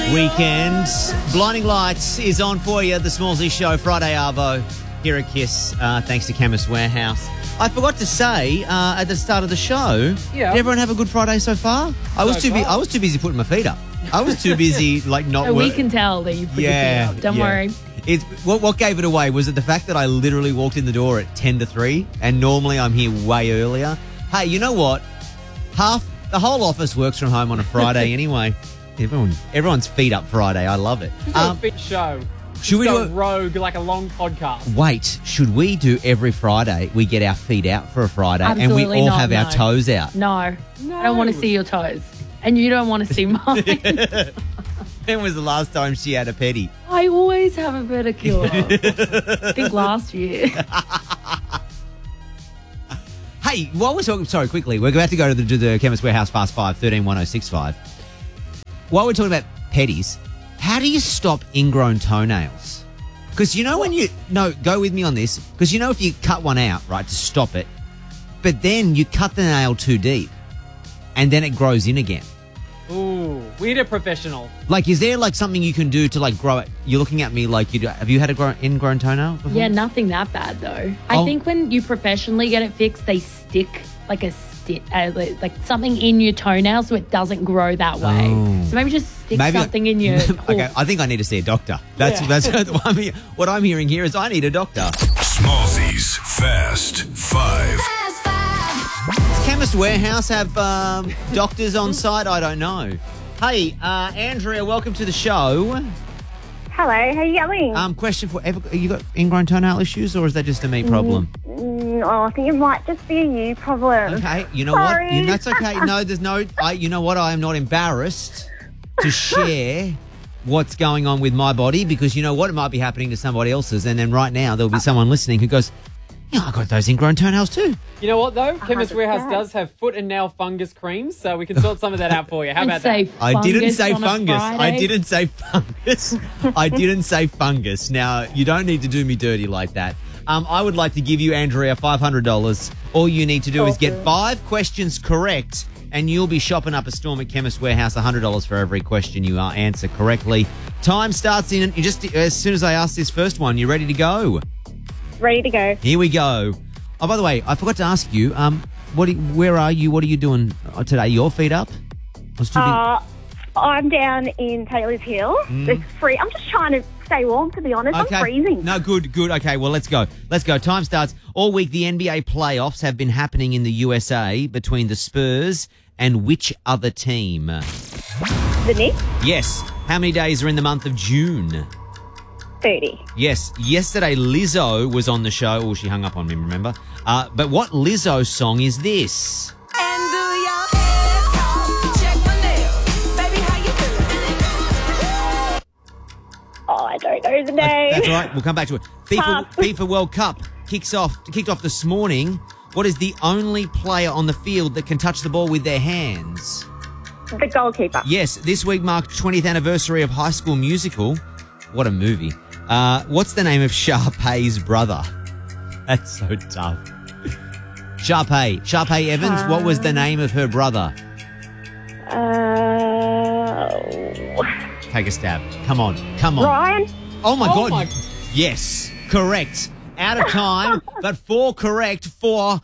weekend. Blinding Lights is on for you. The Smallsy Show, Friday Arvo, here at KISS, thanks to Chemist Warehouse. I forgot to say at the start of the show, did everyone have a good Friday so far? I was too busy putting my feet up. I was too busy, not we can tell that you put your feet up. Don't worry. It's what gave it away was it the fact that I literally walked in the door at 10 to 3, and normally I'm here way earlier. Hey, you know what? The whole office works from home on a Friday anyway. Everyone's feet up Friday. I love it. A fit show. Should we go do rogue like a long podcast? Wait, should we do every Friday? We get our feet out for a Friday, Absolutely and we all have our toes out. No, I don't want to see your toes, and you don't want to see mine. When was the last time she had a pedi? I always have a pedicure. I think last year. Hey, while we're talking, sorry, quickly, we're about to go to the Chemist Warehouse Fast 5, 131065. While we're talking about pedis, how do you stop ingrown toenails? Because go with me on this, because if you cut one out, right, to stop it, but then you cut the nail too deep, and then it grows in again. Ooh, we need a professional. Is there something you can do to grow it? You're looking at me like you do. Have you had a ingrown toenail before? Yeah, nothing that bad though. I think when you professionally get it fixed, they stick like something in your toenail so it doesn't grow that way. Oh. So maybe just stick something in your. Okay, I think I need to see a doctor. That's what I'm hearing here is I need a doctor. Smallzy's Fast Five. Does Chemist Warehouse have doctors on site? I don't know. Hey, Andrea, welcome to the show. Hello, how are you going? Question for you got ingrown toenail issues, or is that just a me problem? I think it might just be a you problem. Okay, you know Sorry. what? That's okay. No, there's no. You know what? I am not embarrassed to share what's going on with my body because you know what? It might be happening to somebody else's, and then right now there'll be someone listening who goes, "Yeah, I got those ingrown toenails too." You know what, though? Chemist Warehouse does have foot and nail fungus creams, so we can sort some of that out for you. How about that? I didn't say on a fungus. Friday. I didn't say fungus. I didn't say fungus. Now, you don't need to do me dirty like that. I would like to give you, Andrea, $500. All you need to do is get 5 questions correct, and you'll be shopping up a storm at Chemist Warehouse, $100 for every question you answer correctly. Time starts in just as soon as I ask this first one. You ready to go? Ready to go. Here we go. Oh, by the way, I forgot to ask you, where are you? What are you doing today? Your feet up? I'm down in Taylor's Hill. It's free. I'm just trying to stay warm, to be honest. Okay. I'm freezing. No, good. Okay, well, let's go. Time starts. All week, the NBA playoffs have been happening in the USA between the Spurs and which other team? The Knicks? Yes. How many days are in the month of June? 30. Yes. Yesterday, Lizzo was on the show. Oh, she hung up on me, remember? But what Lizzo song is this? And do your hair talk, check my nails. Baby, how you feeling? Oh, I don't know the name. That's all right. We'll come back to it. FIFA World Cup kicked off this morning. What is the only player on the field that can touch the ball with their hands? The goalkeeper. Yes. This week marked 20th anniversary of High School Musical. What a movie. What's the name of Sharpay's brother? That's so tough. Sharpay Evans, what was the name of her brother? Take a stab. Come on. Ryan? Oh, my God. Yes, correct. Out of time, but 4 correct, $400.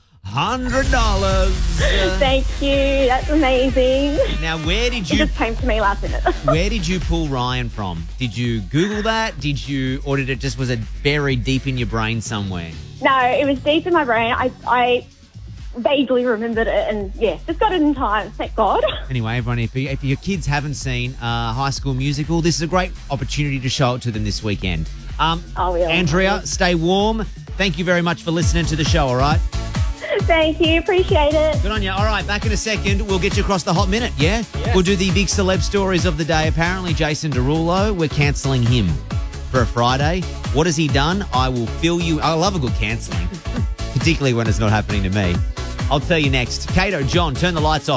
Thank you. That's amazing. Now, where did It you... just came to me last minute. Where did you pull Ryan from? Did you Google that? Or did it just, was it buried deep in your brain somewhere? No, it was deep in my brain. I vaguely remembered it and, just got it in time. Thank God. Anyway, everyone, if your kids haven't seen High School Musical, this is a great opportunity to show it to them this weekend. Andrea, stay warm. Thank you very much for listening to the show, all right? Thank you. Appreciate it. Good on you. All right, back in a second. We'll get you across the hot minute, yeah? Yes. We'll do the big celeb stories of the day. Apparently, Jason Derulo, we're cancelling him for a Friday. What has he done? I will fill you. I love a good cancelling, particularly when it's not happening to me. I'll tell you next. Kato, John, turn the lights off.